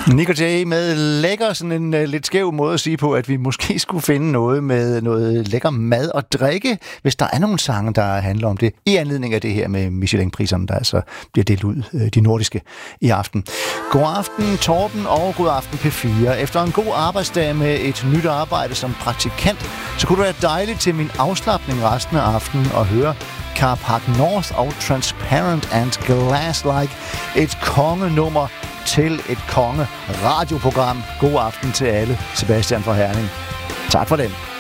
Nick og Jay med lækker, sådan en lidt skæv måde at sige på, at vi måske skulle finde noget med noget lækker mad og drikke, hvis der er nogle sange, der handler om det, i anledning af det her med Michelin-priserne, der altså bliver delt ud, de nordiske, i aften. God aften, Torben, og god aften, P4. Efter en god arbejdsdag med et nyt arbejde som praktikant, så kunne det være dejligt til min afslapning resten af aftenen at høre Carpark North og Transparent and Glass-like, et kongenummer til et konge radioprogram. God aften til alle. Sebastian fra Herning. Tak for den.